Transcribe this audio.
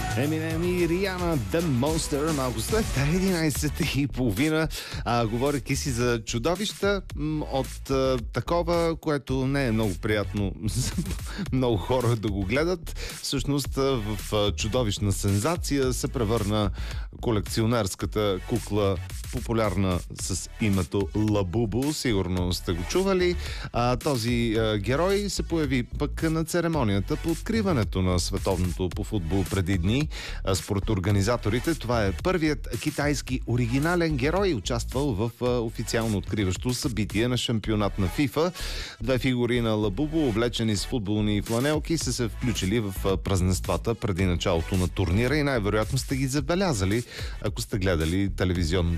Еминем и Риана The Monster. Малко след 11:30. Говорейки си за чудовища от такова, което не е много приятно за много хора да го гледат. Всъщност в чудовищна сензация се превърна колекционерската кукла, популярна с името Лабубу. Сигурно сте го чували. Този герой се появи пък на церемонията по откриването на световното по футбол преди дни. Според организаторите, това е първият китайски оригинален герой, участвал в официално откриващо събитие на шампионат на ФИФА. Две фигури на Лабубу, облечени с футболни фланелки, са се включили в празненствата преди началото на турнира и най-вероятно сте ги забелязали, ако сте гледали телевизионното